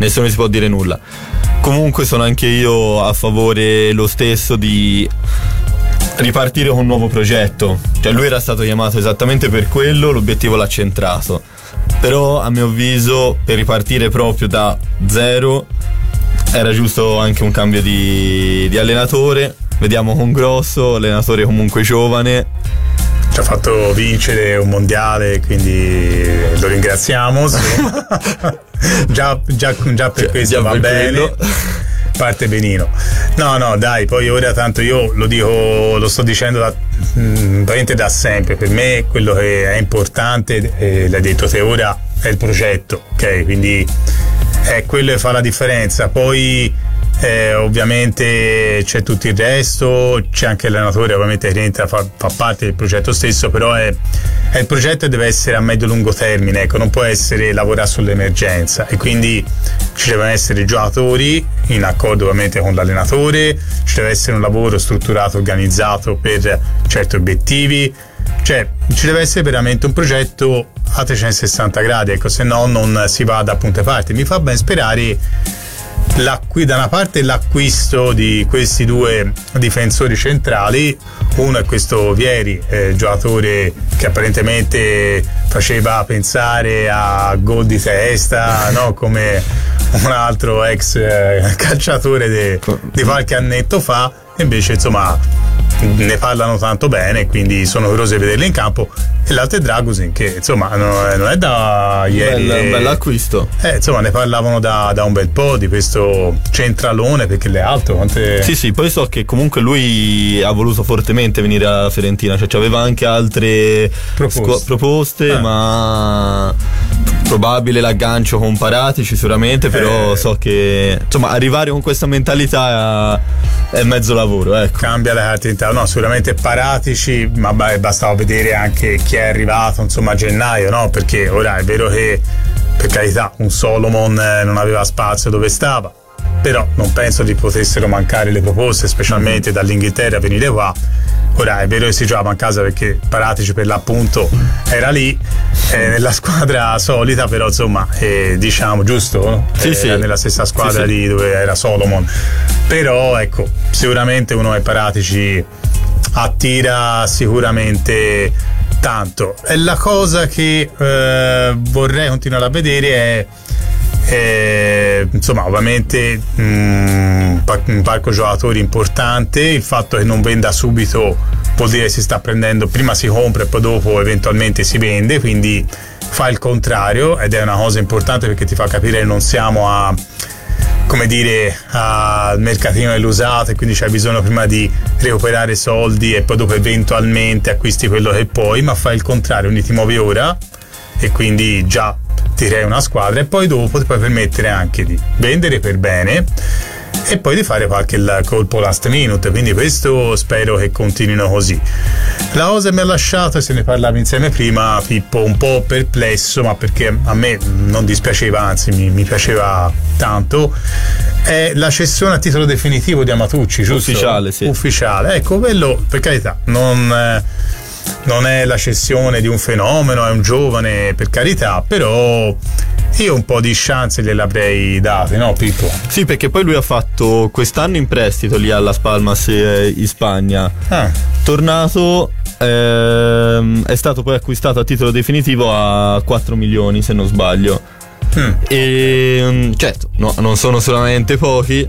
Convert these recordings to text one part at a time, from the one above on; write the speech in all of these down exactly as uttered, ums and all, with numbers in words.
nessuno si può dire nulla. Comunque sono anche io a favore lo stesso di ripartire con un nuovo progetto, cioè lui era stato chiamato esattamente per quello, l'obiettivo l'ha centrato, però a mio avviso per ripartire proprio da zero era giusto anche un cambio di, di allenatore. Vediamo con Grosso, allenatore comunque giovane, ci ha fatto vincere un mondiale, quindi lo ringraziamo. Sì. già, già, già per cioè, questo già va per bene quello. Parte benino. No, no, dai, poi ora tanto io lo dico, lo sto dicendo da, veramente da sempre. Per me quello che è importante, eh, l'hai detto te ora, è il progetto, ok? Quindi è quello che fa la differenza. Poi Eh, ovviamente c'è tutto il resto, c'è anche l'allenatore ovviamente che rientra, fa, fa parte del progetto stesso, però è, è il progetto deve essere a medio-lungo termine, ecco, non può essere lavorare sull'emergenza, e quindi ci devono essere giocatori in accordo ovviamente con l'allenatore, ci deve essere un lavoro strutturato, organizzato per certi obiettivi, cioè ci deve essere veramente un progetto a trecentosessanta gradi, ecco, se no non si va da punte parti. Mi fa ben sperare L'acqui, da una parte l'acquisto di questi due difensori centrali, uno è questo Vieri, eh, giocatore che apparentemente faceva pensare a gol di testa, no? Come un altro ex eh, calciatore de, di qualche annetto fa, e invece insomma ne parlano tanto bene, quindi sono curioso di vederli in campo. E l'altro è Dragusin, che insomma non è da ieri, un bel acquisto, eh, insomma ne parlavano da, da un bel po' di questo centralone, perché le altre quante... sì sì, poi so che comunque lui ha voluto fortemente venire a Fiorentina, cioè aveva anche altre proposte, scu- proposte eh. ma probabile l'aggancio con Paratici sicuramente, però eh. so che insomma arrivare con questa mentalità è mezzo lavoro, ecco. Cambia le carte in tavola. No, sicuramente Paratici, ma beh, bastava vedere anche chi è arrivato insomma a gennaio, no? Perché ora è vero che per carità un Solomon non aveva spazio dove stava, però non penso che potessero mancare le proposte, specialmente dall'Inghilterra a venire qua. Ora è vero che si giocava in casa perché Paratici per l'appunto era lì eh, nella squadra solita, però insomma eh, diciamo giusto, no? Sì, era sì. nella stessa squadra sì, lì sì. dove era Solomon, però ecco sicuramente uno è Paratici attira sicuramente tanto. E la cosa che eh, vorrei continuare a vedere è Eh, insomma ovviamente mh, un parco giocatori importante, il fatto che non venda subito vuol dire che si sta prendendo, prima si compra e poi dopo eventualmente si vende, quindi fa il contrario, ed è una cosa importante perché ti fa capire che non siamo a, come dire, al mercatino dell'usato, e quindi c'è bisogno prima di recuperare soldi e poi dopo eventualmente acquisti quello che puoi, ma fai il contrario, quindi ti muovi ora e quindi già direi una squadra, e poi dopo ti puoi permettere anche di vendere per bene e poi di fare qualche colpo last minute, quindi questo spero che continuino così. La cosa che mi ha lasciato, e se ne parlava insieme prima, Pippo, un po' perplesso, ma perché a me non dispiaceva, anzi mi, mi piaceva tanto, è la cessione a titolo definitivo di Amatucci, giusto? Ufficiale, sì. Ufficiale, ecco, quello per carità non... Eh, non è la cessione di un fenomeno, è un giovane, per carità, però io un po' di chance gliel'avrei date, no Pippo? Sì, perché poi lui ha fatto quest'anno in prestito lì alla Palmas eh, in Spagna, ah. tornato ehm, è stato poi acquistato a titolo definitivo a quattro milioni se non sbaglio. Mm. E certo no, non sono solamente pochi,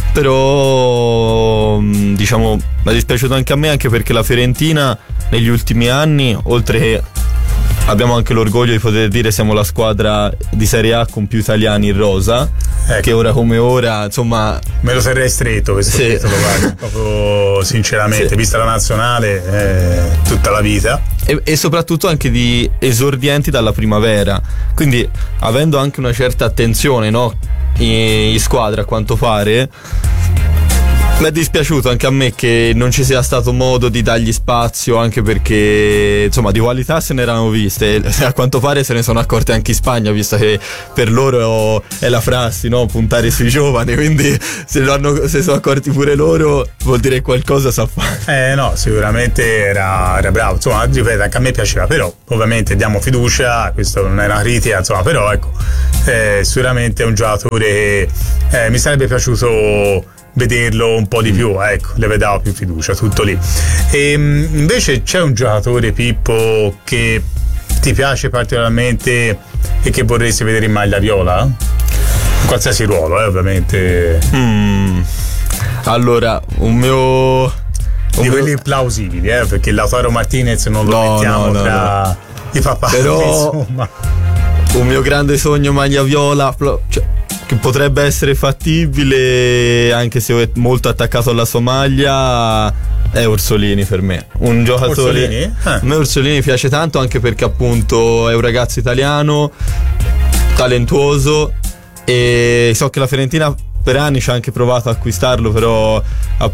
però diciamo mi è dispiaciuto anche a me, anche perché la Fiorentina negli ultimi anni, oltre che abbiamo anche l'orgoglio di poter dire siamo la squadra di Serie A con più italiani in rosa, ecco. Che ora come ora insomma me lo sarei stretto questo sì. titolo, guarda, proprio sinceramente, sì. Vista la nazionale eh, tutta la vita, e, e soprattutto anche di esordienti dalla primavera, quindi avendo anche una certa attenzione, no, in, in squadra a quanto pare, Mi è dispiaciuto anche a me che non ci sia stato modo di dargli spazio, anche perché insomma di qualità se ne erano viste, a quanto pare se ne sono accorti anche in Spagna, visto che per loro è la prassi, no? Puntare sui giovani, quindi se lo hanno, se sono accorti pure loro vuol dire che qualcosa sa fare. Eh no, sicuramente era, era bravo, insomma ripeto, anche a me piaceva, però ovviamente diamo fiducia, questo non è una critica, insomma, però ecco, eh, sicuramente è un giocatore che eh, mi sarebbe piaciuto vederlo un po' di più, ecco, le vedavo più fiducia, tutto lì. E invece c'è un giocatore, Pippo, che ti piace particolarmente e che vorresti vedere in maglia viola? In qualsiasi ruolo, eh, ovviamente. Mm. Allora, un mio... Un di mio... quelli plausibili, eh, perché Lautaro Martinez non lo no, mettiamo no, no, tra no. i papà, però insomma. Un mio grande sogno maglia viola, cioè, che potrebbe essere fattibile anche se è molto attaccato alla sua maglia, è Orsolini per me. Un giocatore. Orsolini? Eh. A me Orsolini piace tanto, anche perché appunto è un ragazzo italiano, talentuoso, e so che la Fiorentina per anni ci ha anche provato a acquistarlo, però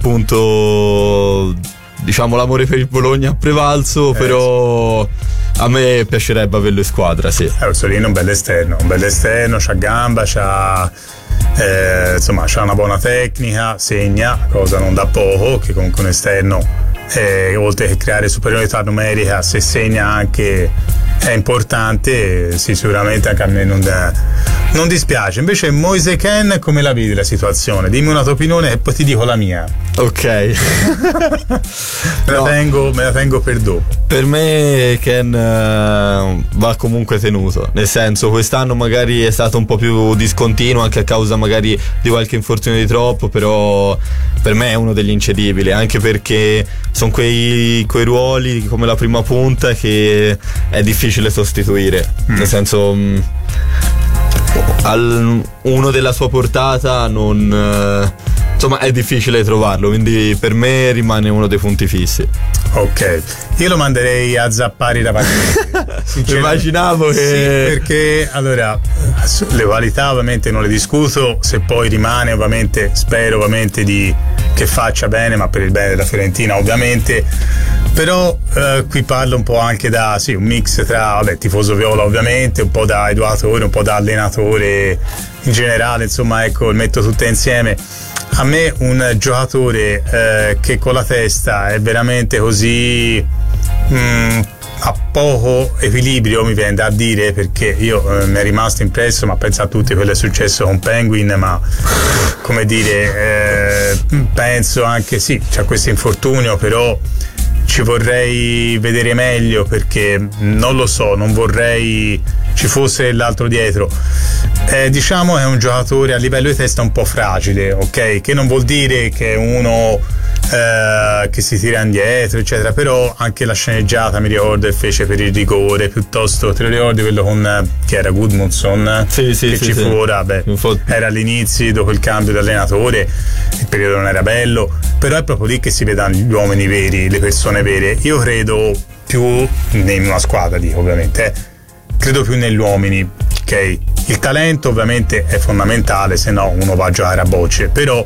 appunto diciamo l'amore per il Bologna ha prevalso, eh, però sì. A me piacerebbe averlo in squadra, sì. Eh, Orsolini è un bel esterno, un bel esterno, c'ha gamba, c'ha eh, insomma c'ha una buona tecnica, segna, cosa non da poco, che comunque un esterno eh, oltre che creare superiorità numerica, se segna anche è importante, sì, sicuramente anche a me non, da, non dispiace. Invece Moise Kean, come la vedi la situazione? Dimmi una tua opinione e poi ti dico la mia. Ok. me, no. la tengo, me la tengo per dopo. Per me Kean uh, va comunque tenuto, nel senso quest'anno magari è stato un po' più discontinuo anche a causa magari di qualche infortunio di troppo, però per me è uno degli incedibili, anche perché sono quei, quei ruoli come la prima punta che è difficile sostituire, mm. nel senso mh, al, uno della sua portata non... Uh, insomma è difficile trovarlo, quindi per me rimane uno dei punti fissi. Ok, io lo manderei a zappare da partita. Immaginavo che... Sì, perché allora le qualità ovviamente non le discuto, se poi rimane ovviamente spero ovviamente di che faccia bene, ma per il bene della Fiorentina ovviamente, però eh, qui parlo un po' anche da sì, un mix tra vabbè, tifoso viola ovviamente, un po' da educatore, un po' da allenatore in generale, insomma ecco, metto tutte insieme. A me un giocatore eh, che con la testa è veramente così mh, a poco equilibrio, mi viene da dire, perché io eh, mi è rimasto impresso, ma penso a tutti quello che è successo con Penguin, ma come dire eh, penso anche sì, c'è questo infortunio, però ci vorrei vedere meglio, perché non lo so, non vorrei ci fosse l'altro dietro. Eh, diciamo che è un giocatore a livello di testa un po' fragile, ok? Che non vuol dire che è uno eh, che si tira indietro, eccetera, però anche la sceneggiata mi ricordo che fece per il rigore, piuttosto te lo ricordi quello con chi era Gudmundsson? Sì, sì, che sì, ci sì. fu ora, beh, era all'inizio, dopo il cambio di allenatore, il periodo non era bello, però è proprio lì che si vedono gli uomini veri, le persone vere. Io credo più in una squadra, dico ovviamente, eh, credo più negli uomini, ok? Il talento ovviamente è fondamentale, se no uno va a giocare a bocce, però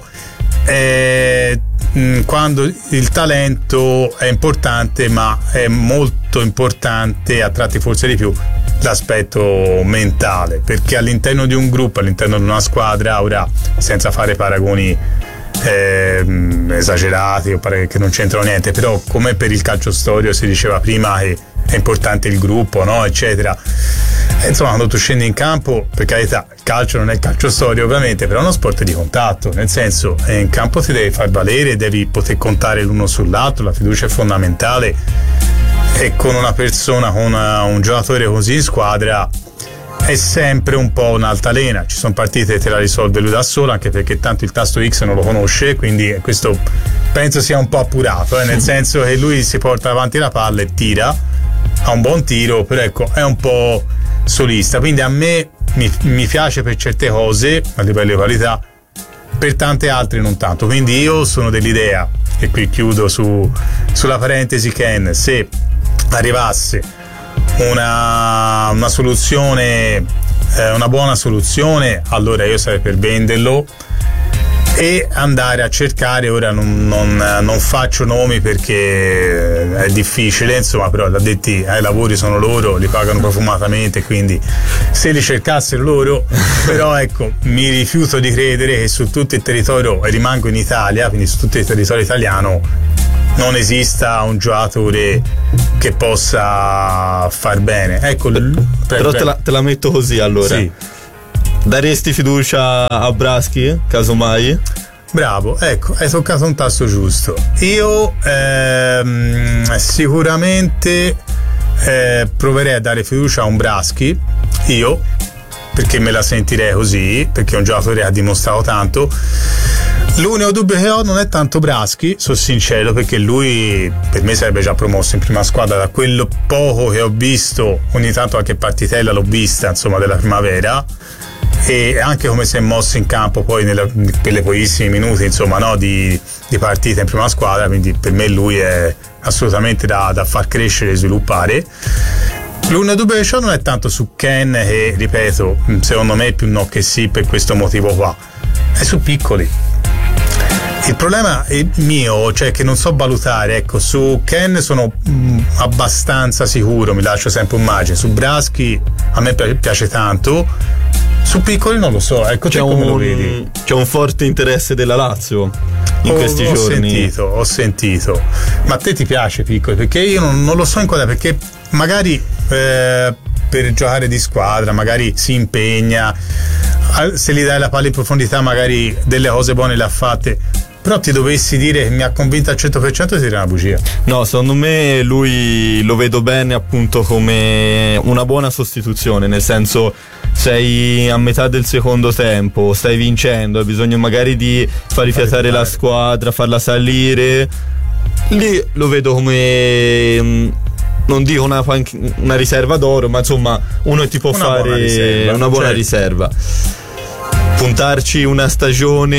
eh, quando il talento è importante, ma è molto importante, a tratti forse di più, l'aspetto mentale, perché all'interno di un gruppo, all'interno di una squadra, ora senza fare paragoni eh, esagerati o pare che non c'entrano niente, però come per il calcio storico si diceva prima che è importante il gruppo, no, eccetera. E insomma, quando tu scendi in campo, per carità, il calcio non è il calcio storico ovviamente, però è uno sport di contatto, nel senso in campo ti devi far valere, devi poter contare l'uno sull'altro, la fiducia è fondamentale, e con una persona, con una, un giocatore così in squadra è sempre un po' un'altalena. Ci sono partite che te la risolve lui da solo, anche perché tanto il tasto X non lo conosce, quindi questo penso sia un po' appurato, eh, nel senso che lui si porta avanti la palla e tira, ha un buon tiro, però ecco è un po' solista, quindi a me mi, mi piace per certe cose a livello di qualità, per tante altre non tanto, quindi io sono dell'idea, e qui chiudo su, sulla parentesi Ken, se arrivasse una, una soluzione, eh, una buona soluzione, allora io sarei per venderlo, e andare a cercare, ora non, non, non faccio nomi perché è difficile, insomma, però gli addetti ai lavori sono loro, li pagano profumatamente, quindi se li cercassero loro, però ecco, mi rifiuto di credere che su tutto il territorio, e rimango in Italia, quindi su tutto il territorio italiano non esista un giocatore che possa far bene, ecco. Per, però te la, te la metto così, allora sì. Daresti fiducia a Braschi, casomai? Bravo, ecco, hai toccato un tasto giusto. Io ehm, sicuramente eh, proverei a dare fiducia a un Braschi, io, perché me la sentirei così, perché è un giocatore che ha dimostrato tanto. L'unico dubbio che ho non è tanto Braschi, sono sincero, perché lui per me sarebbe già promosso in prima squadra. Da quello poco che ho visto, ogni tanto qualche partitella l'ho vista, insomma, della primavera, e anche come si è mosso in campo poi nella, per le pochissimi minuti, insomma, no, di, di partita in prima squadra, quindi per me lui è assolutamente da, da far crescere e sviluppare. L'unico dubbio che ho non è tanto su Ken, che ripeto, secondo me è più no che sì per questo motivo qua, è su Piccoli. Il problema è mio, cioè che non so valutare, ecco, su Ken sono mh, abbastanza sicuro, mi lascio sempre un margine, su Braschi a me piace tanto, su Piccoli non lo so, ecco, c'è come un, lo vedi? C'è un forte interesse della Lazio in ho, questi ho giorni. Ho sentito, ho sentito, ma a te ti piace Piccoli? Perché io non, non lo so in cosa, perché magari eh, per giocare di squadra magari si impegna, se gli dai la palla in profondità magari delle cose buone le ha fatte, però ti dovessi dire che mi ha convinto al cento per cento, ti direi una bugia. No, secondo me lui lo vedo bene appunto come una buona sostituzione, nel senso, sei a metà del secondo tempo, stai vincendo, hai bisogno magari di far rifiatare la squadra, farla salire, lì lo vedo come, non dico una, una riserva d'oro, ma insomma uno che ti può una fare buona riserva, una buona certo. riserva. Puntarci una stagione,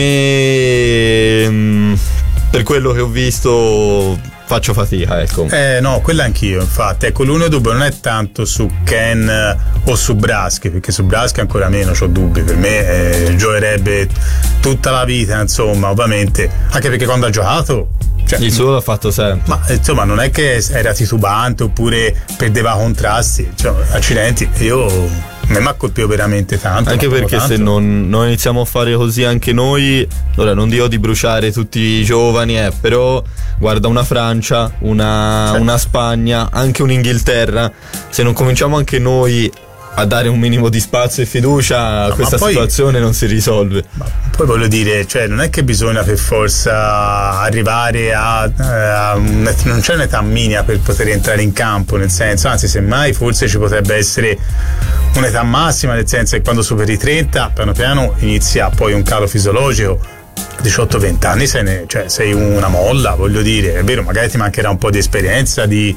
per quello che ho visto, faccio fatica, ecco. Eh no, quella anch'io, infatti. Ecco, l'unico dubbio non è tanto su Ken o su Braschi, perché su Braschi ancora meno c'ho dubbi. Per me eh, giocherebbe tutta la vita, insomma, ovviamente, anche perché quando ha giocato, cioè, il suo l'ha fatto sempre. Ma insomma, non è che era titubante oppure perdeva contrasti, cioè, accidenti, io a me mi ha colpito veramente tanto. Anche perché tanto. Se non, non iniziamo a fare così anche noi, allora non dico di bruciare tutti i giovani, eh, però guarda una Francia, una, certo. una Spagna, anche un'Inghilterra, se non cominciamo anche noi a dare un minimo di spazio e fiducia, no, questa poi, situazione non si risolve. Ma poi voglio dire, cioè non è che bisogna per forza arrivare a, a un, non c'è un'età minima per poter entrare in campo, nel senso, anzi semmai forse ci potrebbe essere un'età massima, nel senso che quando superi i trenta piano piano inizia poi un calo fisiologico. diciotto venti anni sei, ne, cioè, sei una molla, voglio dire, è vero, magari ti mancherà un po' di esperienza, di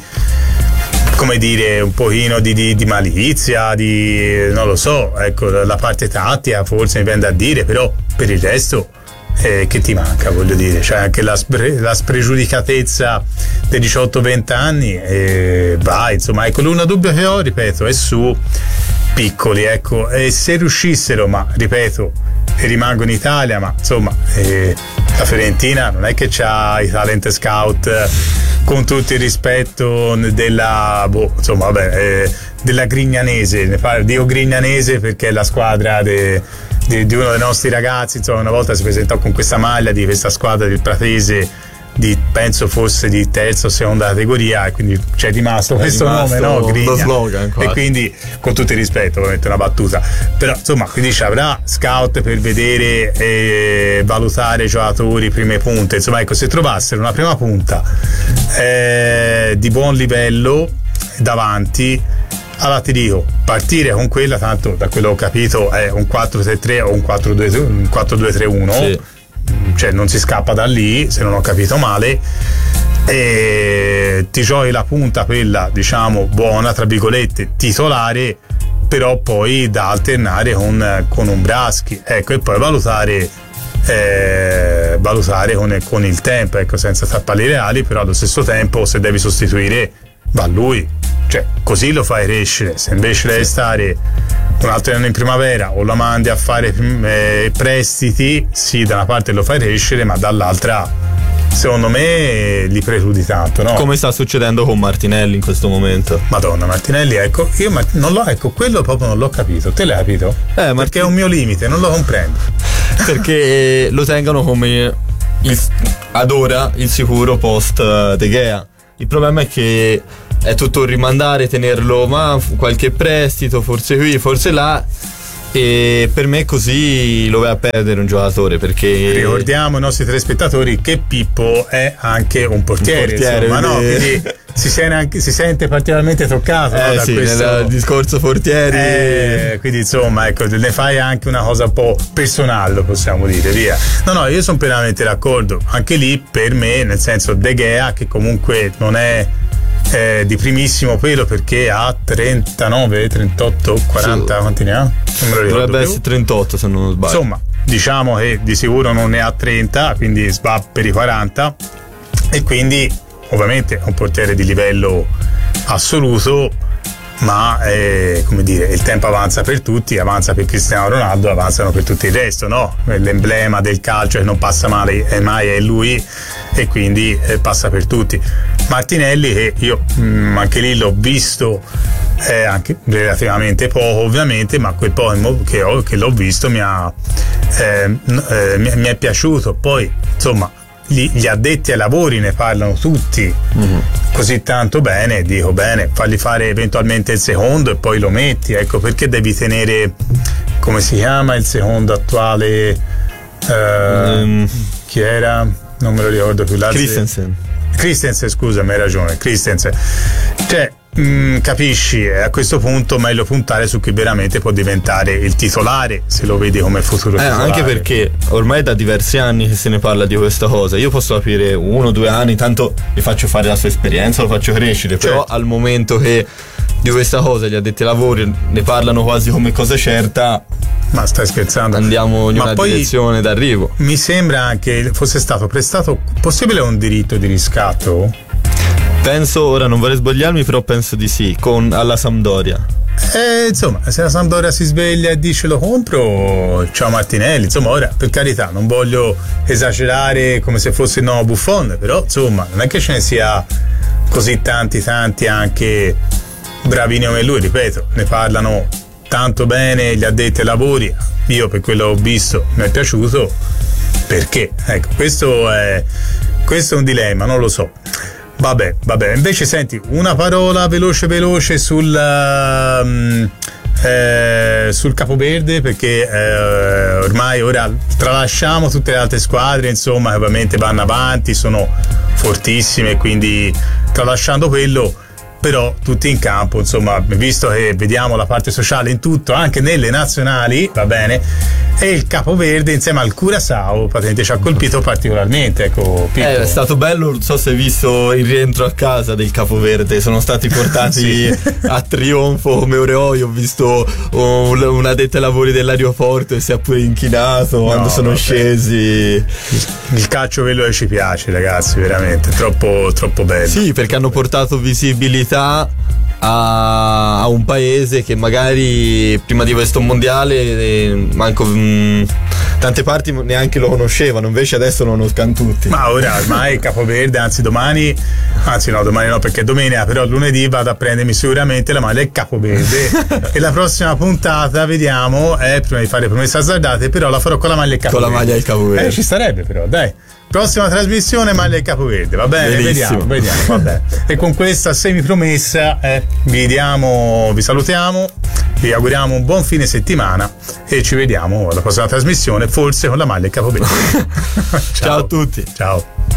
come dire, un pochino di, di, di malizia, di non lo so, ecco, la parte tattica forse mi viene da dire, però per il resto eh, che ti manca, voglio dire, cioè anche la, spre, la spregiudicatezza dei diciotto venti anni eh, vai, insomma, ecco, l'unico dubbio che ho, ripeto, è su Piccoli, ecco, e se riuscissero, ma ripeto, e rimango in Italia, ma insomma eh, la Fiorentina non è che c'ha i talent scout, con tutto il rispetto della boh, insomma vabbè, eh, della Grignanese, dico Grignanese perché è la squadra de, de, di uno dei nostri ragazzi, insomma una volta si presentò con questa maglia di questa squadra del Pratese, di penso fosse di terza o seconda categoria, e quindi c'è rimasto è questo rimasto nome, no? Grigna. Slogan, e quindi con tutto il rispetto, ovviamente una battuta, però insomma quindi ci avrà scout per vedere e valutare i giocatori prime punte, insomma ecco, se trovassero una prima punta eh, di buon livello davanti, allora ti dico, partire con quella, tanto da quello che ho capito è un quattro tre tre o un quattro due tre uno, sì. Cioè non si scappa da lì, se non ho capito male, e ti giochi la punta quella, diciamo, buona, tra virgolette, titolare, però poi da alternare con, con un Braschi, ecco, e poi valutare eh, valutare con, con il tempo, ecco, senza tappare le ali, però allo stesso tempo se devi sostituire va lui. cioè così lo fai crescere. Se invece devi stare un altro anno in primavera o lo mandi a fare eh, prestiti, sì, da una parte lo fai crescere, ma dall'altra secondo me li precludi tanto, no? Come sta succedendo con Martinelli in questo momento. Madonna, Martinelli, ecco, io ma non l'ho, ecco, quello proprio non l'ho capito. Te l'hai capito? Eh, Martin... Perché è un mio limite, non lo comprendo. Perché lo tengono come il, ad ora il sicuro post De Gea. Il problema è che è tutto un rimandare, tenerlo, ma qualche prestito, forse qui, forse là. E per me così lo vai a perdere un giocatore, perché ricordiamo ai nostri telespettatori che Pippo è anche un portiere, un portiere insomma, no? Quindi si sente, anche, si sente particolarmente toccato, eh, no? Da sì, questo nel discorso portieri, eh, quindi insomma, ecco, ne fai anche una cosa un po' personale, possiamo dire, via. No, no, io sono pienamente d'accordo. Anche lì per me, nel senso, De Gea, che comunque non è Eh, di primissimo pelo, perché ha trentanove, trentotto, quaranta, sì. Quanti ne ha? Non me lo ricordo dovrebbe più. essere trentotto se non sbaglio. Insomma, diciamo che di sicuro non ne ha trenta, quindi va per i quaranta, e quindi ovviamente è un portiere di livello assoluto, ma eh, come dire, il tempo avanza per tutti, avanza per Cristiano Ronaldo, avanzano per tutto il resto, no? L'emblema del calcio che non passa male è mai è lui, e quindi eh, passa per tutti. Martinelli, che io mh, anche lì l'ho visto eh, anche relativamente poco ovviamente, ma quel po' che, ho, che l'ho visto mi ha eh, eh, mi, mi è piaciuto. Poi insomma gli, gli addetti ai lavori ne parlano tutti mm-hmm. così tanto bene, dico bene, falli fare eventualmente il secondo e poi lo metti, ecco, perché devi tenere, come si chiama il secondo attuale, eh, mm. chi era? Non me lo ricordo più. Christensen. Christensen, scusami, hai ragione, Christensen. Cioè, mh, capisci, a questo punto meglio puntare su chi veramente può diventare il titolare, se lo vedi come futuro eh, titolare. Anche perché ormai da diversi anni che se ne parla di questa cosa. Io posso capire uno o due anni, tanto gli faccio fare la sua esperienza, lo faccio crescere, certo. Però al momento che di questa cosa gli addetti ai lavori ne parlano quasi come cosa certa, ma stai scherzando? Andiamo in ma una direzione d'arrivo. Mi sembra anche fosse stato prestato possibile un diritto di riscatto? Penso, ora non vorrei sbagliarmi, però penso di sì, con alla Sampdoria. Eh, insomma, se la Sampdoria si sveglia e dice lo compro, ciao Martinelli, insomma, ora per carità non voglio esagerare come se fosse il nuovo Buffon, però insomma non è che ce ne sia così tanti tanti anche bravini come lui, ripeto, ne parlano tanto bene gli addetti ai lavori. Io per quello che ho visto mi è piaciuto, perché ecco, questo è questo è un dilemma, non lo so. Vabbè, vabbè, invece senti una parola veloce veloce sul um, eh, sul Capoverde, perché eh, ormai ora tralasciamo tutte le altre squadre, insomma, che ovviamente vanno avanti, sono fortissime, quindi tralasciando quello, però tutti in campo, insomma, visto che vediamo la parte sociale in tutto, anche nelle nazionali, va bene, e il Capoverde insieme al Curaçao praticamente ci ha colpito particolarmente, ecco. Eh, è stato bello, non so se hai visto il rientro a casa del Capoverde, sono stati portati sì. a trionfo come Oreoi, ho visto un, un addetto ai lavori dell'aeroporto e si è pure inchinato no, quando sono vabbè. scesi. Il, il calcio quello che ci piace, ragazzi, veramente, troppo, troppo bello. Sì, perché hanno portato visibilità A, a un paese che magari prima di questo mondiale eh, manco mh, tante parti neanche lo conoscevano, invece adesso lo conoscano tutti. Ma ora ormai Capoverde, anzi domani, anzi no domani no perché è domenica, però lunedì vado a prendermi sicuramente la maglia del Capoverde e la prossima puntata vediamo, eh, prima di fare promesse azzardate, però la farò con la maglia del Capoverde. Con la maglia del Capoverde. Eh, ci starebbe però, dai. Prossima trasmissione maglia del Capoverde, va bene? Benissimo. Vediamo, vediamo, vabbè. E con questa semipromessa eh, vi diamo, vi salutiamo, vi auguriamo un buon fine settimana e ci vediamo alla prossima trasmissione, forse con la maglia del Capoverde. Ciao. Ciao a tutti. Ciao.